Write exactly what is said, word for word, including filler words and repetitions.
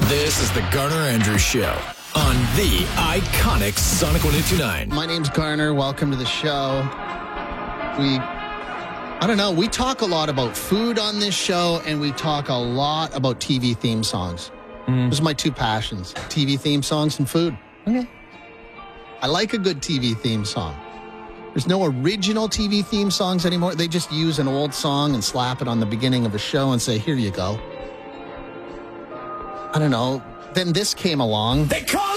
This is the Garner Andrews Show on the iconic Sonic one oh two nine. My name's Garner. Welcome to the show. We, I don't know, we talk a lot about food on this show, and we talk a lot about T V theme songs. Mm. Those are my two passions, T V theme songs and food. Okay. I like a good T V theme song. There's no original T V theme songs anymore. They just use an old song and slap it on the beginning of a show and say, here you go. I don't know. Then this came along. They call